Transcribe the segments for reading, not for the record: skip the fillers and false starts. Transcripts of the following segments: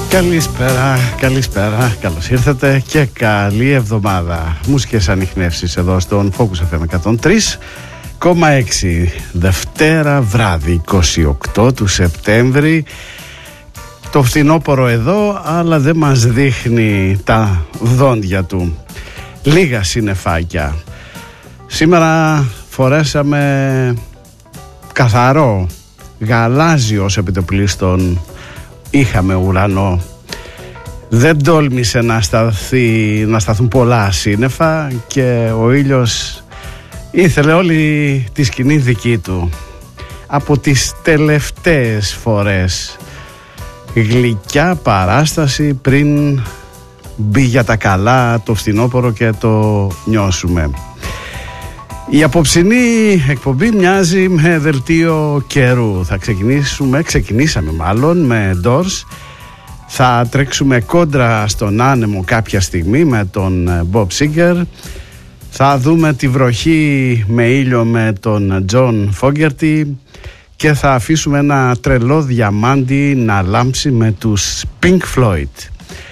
Καλησπέρα, καλώς ήρθατε και καλή εβδομάδα. Μουσικές ανιχνεύσεις εδώ στον Focus FM 103,6. Δευτέρα βράδυ, 28 του Σεπτέμβρη. Το φθινόπωρο εδώ, αλλά δεν μας δείχνει τα δόντια του. Λίγα συννεφάκια. Σήμερα φορέσαμε καθαρό, γαλάζιο ως επιτοπλίστων. Είχαμε ουρανό. Δεν τόλμησε να σταθούν πολλά σύννεφα και ο ήλιος ήθελε όλη τη σκηνή δική του. Από τις τελευταίες φορές, γλυκιά παράσταση πριν μπει για τα καλά το φθινόπωρο και το νιώσουμε. Η απόψινή εκπομπή μοιάζει με δελτίο καιρού. Ξεκινήσαμε με Doors. Θα τρέξουμε κόντρα στον άνεμο κάποια στιγμή με τον Bob Seger. Θα δούμε τη βροχή με ήλιο με τον John Fogerty. Και θα αφήσουμε ένα τρελό διαμάντι να λάμψει με τους Pink Floyd.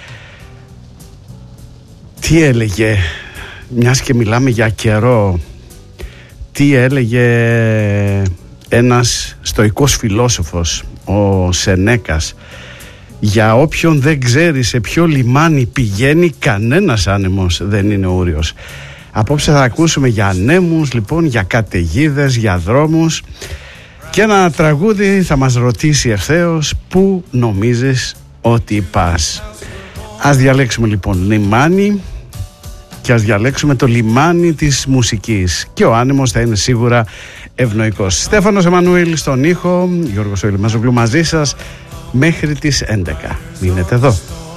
Τι έλεγε, μιας και μιλάμε για καιρό, τι έλεγε ένας στοικός φιλόσοφος, ο Σενέκας: για όποιον δεν ξέρει σε ποιο λιμάνι πηγαίνει, κανένας άνεμος δεν είναι ούριος. Απόψε θα ακούσουμε για ανέμους, λοιπόν, για καταιγίδες, για δρόμους, και ένα τραγούδι θα μας ρωτήσει ευθέως: πού νομίζεις ότι πας? Ας διαλέξουμε λοιπόν λιμάνι και ας διαλέξουμε το λιμάνι της μουσικής και ο άνεμος θα είναι σίγουρα ευνοϊκός. Στέφανος Εμμανουήλ στον ήχο, Γιώργος Ηλμαζογλου μαζί σας μέχρι τις 11. Μείνετε εδώ.